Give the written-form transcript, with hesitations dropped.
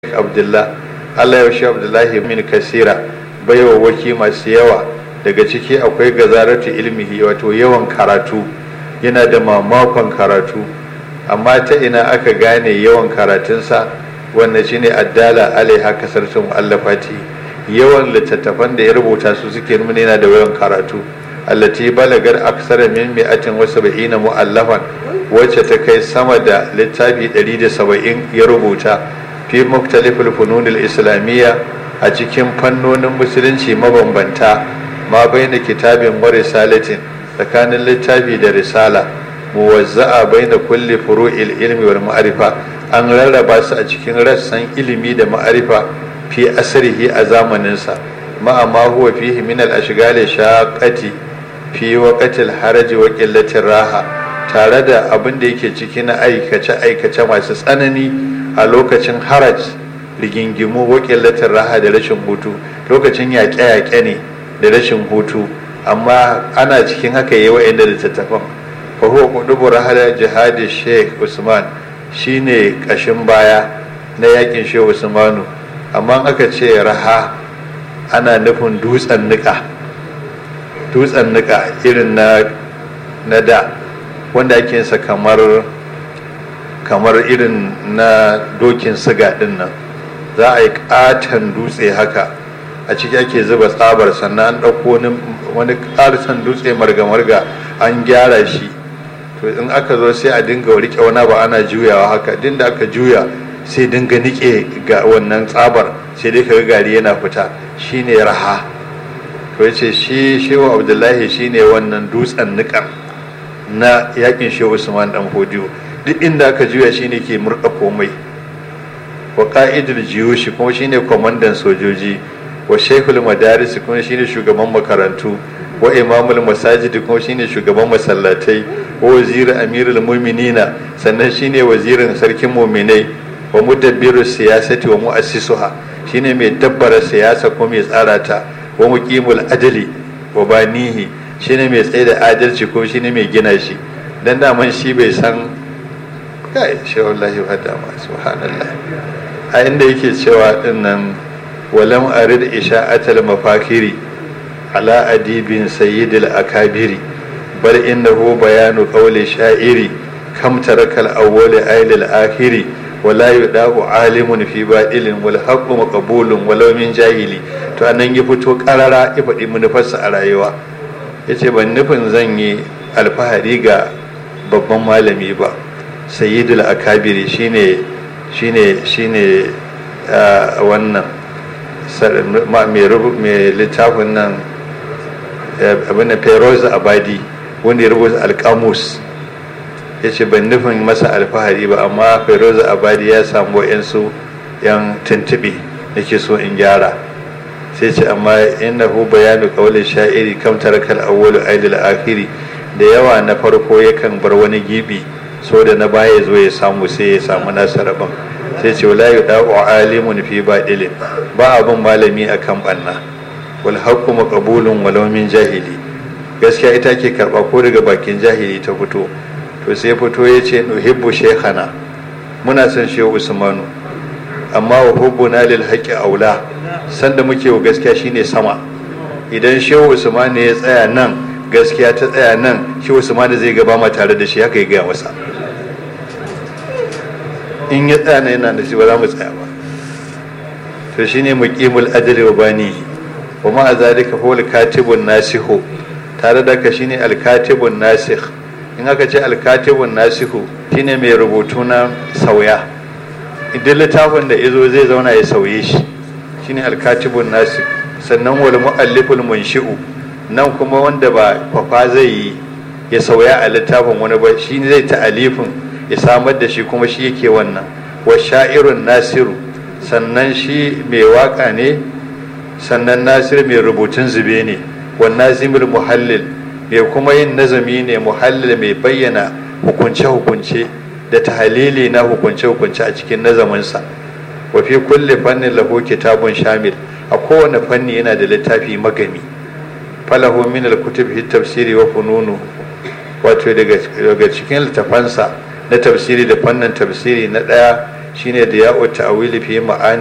Abdullah Allah ya shi Abdullahi min kasira baiwa waki masu yawa daga ciki akwai gazaratu ilmihi wato yawan karatu yana da mamakon karatu amma ta ina aka gane yawan karatunsa wannan shine addala alaiha kasartu muallafati yawan littattafan da ya rubuta su suke nuna yana da yawan karatu allati balagar aksara min 170 muallafan wacce ta kai sama da littafi 170 ya rubuta fi muktalifil fununil islamiyya a cikin fannonin musulunci mabambanta ma baina kitabin wa risalatin tsakanin littafi da risala muwazza'a baina kulli furu'il ilmi wal ma'rifa an rarraba su a cikin rassan ilimi da ma'arifa fi asrihi a zamaninsa ma amma huwa fihi min al ashghali shaqati fi waqtil haraji wa qillatir raha tare da abin da yake ciki na aikace masu tsanani a lokacin haraj rigingimu wakilatin raha da rashin hutu lokacin yaƙe-yaƙe ne da rashin hutu amma ana cikin haka yi wa'inda da tattafan fahuwa kudubu rahalar jihadi sheikh usman shine ƙashin baya na yaƙin sheikh usmanu amma aka ce raha ana nufin dutsen nika irin na da wanda ake yinsa kamar irin na dokin siga din nan za a yi katon dutse haka a ciki ake zuba tsabar sannan an ɗauko wani katon dutse marga-marga an gyara shi to in aka zo sai a dinga rike wani ba ana juyawa haka din da aka juya sai dinga nike ga wannan tsabar sai dai kaga gari yana fita shine raha to yace shi shehu abdullahi shine wannan dutsen nikan na yakin shehu usman dan hodiyo duk inda aka juya shine ke murka komai wa qa'idul jiyushi kuma shine kwamandan sojoji wa shaykhul madaris kuma shine shugaban makarantu wa imamul masajid kuma shine shugaban masallatai wa wazir amirul mu'minina sannan shine wazirin sarkin mu'minai wa mudabbirus siyasati wa mu'assisuha shine mai dabbara siyasa ko mai tsara ta wa muqimul adli wa banihi shine mai tsaye da adalci ko shine mai gina shi dan daman shi bai san kai shi wallahi hadama subhanallah a inda yake cewa dinnan walam arid isha'atal mafakiri ala adibin sayyidil akabiri bal innahu bayanu qawli sha'iri kam tarakal awwal ailil akhiri wala yudahu alimun fi badilin wal haqqu maqbulun walau min jahili to anan ya fito karara ya faɗi manufarsa a rayuwa yace ban nufin zan yi alfahari ga babban malami ba sayyidul akabiri shine wannan mai littafin nan abin da Feroz Abadi wanda ya rubuta alkamus ya ce ban nufin masa alfahari ba amma Feroz Abadi ya samu yansu yan tuntube nake so in gyara sai ce amma innahu bayanu qawli sha'iri kam tarakal awwalu aidil akhiri da yawa na farko yakan bar wani gibi so da na baya zo ya samu sai ya samu nasa rabon sai ce wala yuda'u alimun fi badilin ba abun malami akan banna wal haqqu maqbulun walau min jahili gaskiya ita ke karba ko daga bakin jahili ta fito to sai fito yace nuhibbu shaykhana muna son shehu usmanu amma wa hubbuna lil haqqi aula sanda muke wa gaskiya shine sama idan shehu usmanu ya tsaya nan gaskiya ta tsaya nan shehu usmanu zai gaba ma tare da shi haka ya gaya masa in ya tsaya yana da shi ba za mu tsaya ba to shine muqimul adli wa banihi wa ma zalika huwa al-katibun nasihu tare da ka shine al-katibun nasikh in aka ce al-katibun nasihu shine mai rubutu na sauya idan littafin da yazo zai zauna ya sauye shi shine al-katibun nasikh sannan wal mualliful munshi'u nan kuma wanda ba kwafa zai yi ya sauya a littafin wani ba shi zai ta'alifin ya samar da shi kuma shi yake wannan wa sha'irun nasiru sannan shi mai waka ne sannan nasir mai rubutun zube ne wa nazimul muhallil mai kuma yin nazami ne muhallil mai bayyana hukunce-hukunce da tahalili na hukunce-hukunce a cikin nazaminsa wa fi kulli fannin lahu kitabun shamil a kowane fanni yana da littafi magami falahu min al-kutub fi tafsiri wa fununu wato daga cikin littafansa na tafsiri da fannin tafsiri na ɗaya shine da ya'u ta'wili fi ma'ani